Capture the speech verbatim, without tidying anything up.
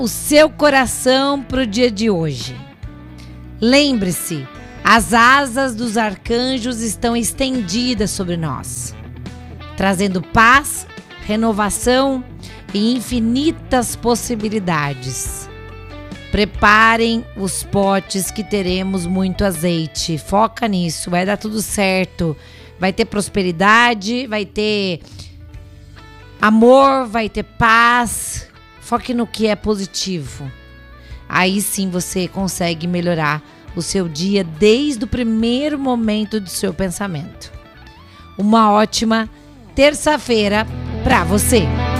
o seu coração para o dia de hoje. Lembre-se, as asas dos arcanjos estão estendidas sobre nós, trazendo paz, renovação e infinitas possibilidades. Preparem os potes que teremos muito azeite. Foca nisso, vai dar tudo certo. Vai ter prosperidade, vai ter amor, vai ter paz. Foque no que é positivo. Aí sim você consegue melhorar o seu dia desde o primeiro momento do seu pensamento. Uma ótima terça-feira para você.